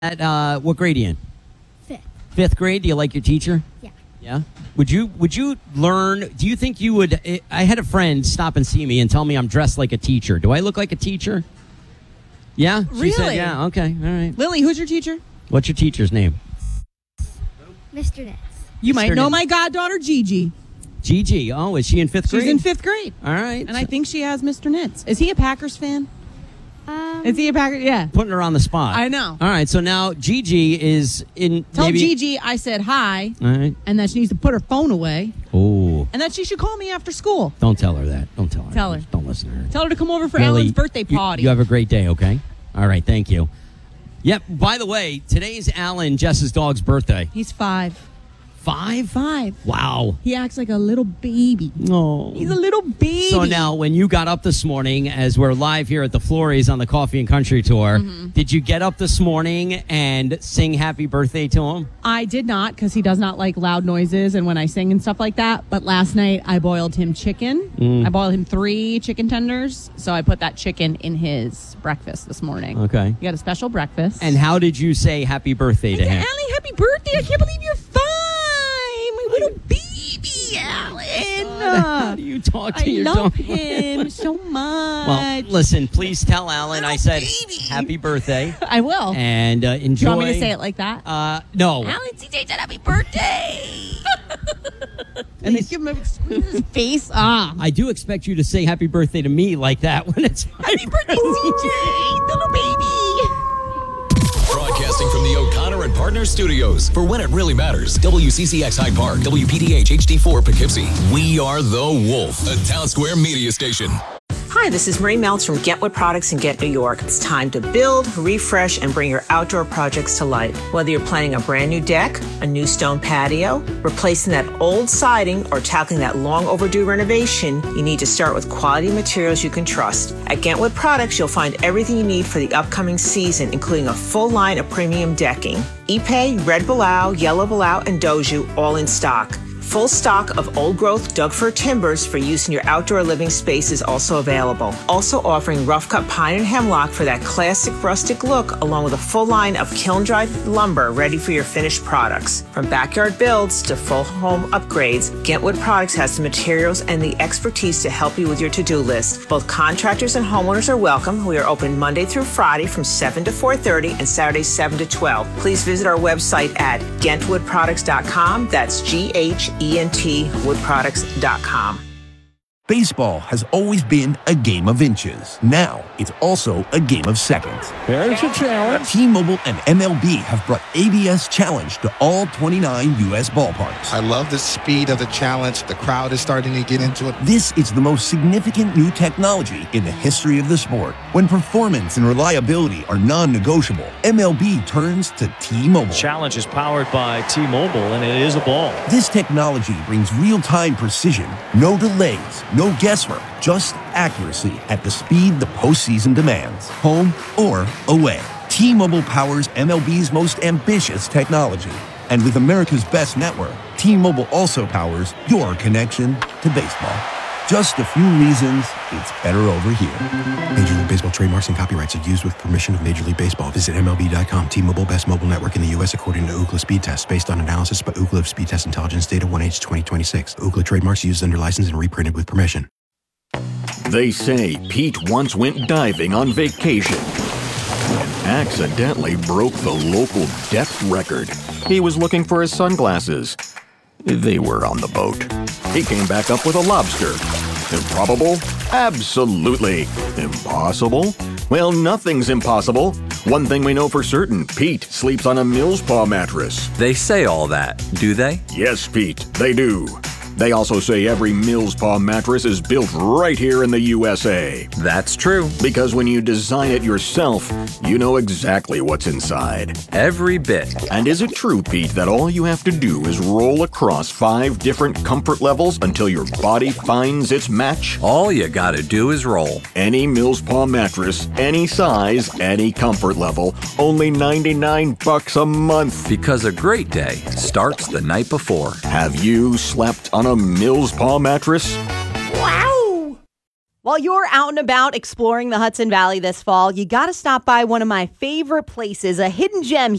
What grade are you in? Fifth. Fifth grade. Do you like your teacher? Yeah. Yeah. Would you learn? Do you think you would? I had a friend stop and see me and tell me I'm dressed like a teacher. Do I look like a teacher? Yeah. She said, Really? yeah. Okay. All right. Lily, who's your teacher? What's your teacher's name? Mr. Nitz. You might Mr. know Nitz. my goddaughter, Gigi. Gigi. Oh, is she in fifth grade? She's in fifth grade. All right. And I think she has Mr. Nitz. Is he a Packers fan? Is he a Packers? Yeah. Putting her on the spot. I know. All right. So now Gigi is in. Tell maybe, Gigi I said hi All right. and that she needs to put her phone away Oh. and that she should call me after school. Don't tell her that. Don't tell her. Tell her. Don't listen to her. Tell her to come over for Lily, Alan's birthday party. You have a great day, okay? All right, thank you. Yep, by the way, today's Alan, Jess's dog's birthday. He's 5. 5? 5. Wow. He acts like a little baby. Oh. He's a little baby. So now, when you got up this morning, as we're live here at the Flores on the Coffee and Country Tour, did you get up this morning and sing happy birthday to him? I did not because he does not like loud noises and when I sing and stuff like that. But last night I boiled him chicken. I boiled him 3 chicken tenders. So I put that chicken in his breakfast this morning. Okay. He got a special breakfast. And how did you say happy birthday to him? Allie, happy birthday. I can't believe you're 5. My little baby, Alan. How do you talk to I your love dog? him so much. Well, listen, please tell Alan I said happy birthday. I will. And enjoy. Do you want me to say it like that? No. Alan CJ said happy birthday. And they give him a squeeze his face. I do expect you to say happy birthday to me like that when it's Happy birthday, CJ, little baby. Broadcasting from the O'Connor and Partners Studios for When It Really Matters. WCCX Hyde Park, WPDH HD4 Poughkeepsie. We are The Wolf, a Town Square media station. Hi, this is Marie Meltz from Get Wood Products in Get New York. It's time to build, refresh, and bring your outdoor projects to life. Whether you're planning a brand new deck, a new stone patio, replacing that old siding, or tackling that long overdue renovation, you need to start with quality materials you can trust. At Get Wood Products, you'll find everything you need for the upcoming season, including a full line of premium decking. Ipe, Red Balau, Yellow Balau, and Doju, all in stock. Full stock of old-growth Doug-fir timbers for use in your outdoor living space is also available. Also offering rough-cut pine and hemlock for that classic rustic look, along with a full line of kiln-dried lumber ready for your finished products. From backyard builds to full home upgrades, Get Wood Products has the materials and the expertise to help you with your to-do list. Both contractors and homeowners are welcome. We are open Monday through Friday from 7 to 4:30 and Saturdays 7 to 12. Please visit our website at GentWoodProducts.com. That's GHENT woodproducts.com. Baseball has always been a game of inches. Now, it's also a game of seconds. There's a challenge. T-Mobile and MLB have brought ABS Challenge to all 29 U.S. ballparks. I love the speed of the challenge. The crowd is starting to get into it. This is the most significant new technology in the history of the sport. When performance and reliability are non-negotiable, MLB turns to T-Mobile. Challenge is powered by T-Mobile, and it is a ball. This technology brings real-time precision, no delays, no guesswork, just accuracy at the speed the postseason demands, home or away. T-Mobile powers MLB's most ambitious technology. And with America's best network, T-Mobile also powers your connection to baseball. Just a few reasons it's better over here. Major League Baseball trademarks and copyrights are used with permission of Major League Baseball. Visit MLB.com. T-Mobile, best mobile network in the U.S. according to Ookla Speed Test, based on analysis by Ookla of Speed Test Intelligence Data 1H 2026. Ookla trademarks used under license and reprinted with permission. They say Pete once went diving on vacation and accidentally broke the local depth record. He was looking for his sunglasses. They were on the boat. He came back up with a lobster. Improbable? Absolutely. Impossible? Well, nothing's impossible. One thing we know for certain, Pete sleeps on a Millspaw mattress. They say all that, do they? Yes, Pete, they do. They also say every Millspaw mattress is built right here in the USA. That's true. Because when you design it yourself, you know exactly what's inside. Every bit. And is it true, Pete, that all you have to do is roll across 5 different comfort levels until your body finds its match? All you gotta do is roll. Any Millspaw mattress, any size, any comfort level, only $99 a month. Because a great day starts the night before. Have you slept on a Millspaw mattress? Wow! While you're out and about exploring the Hudson Valley this fall, you got to stop by one of my favorite places, a hidden gem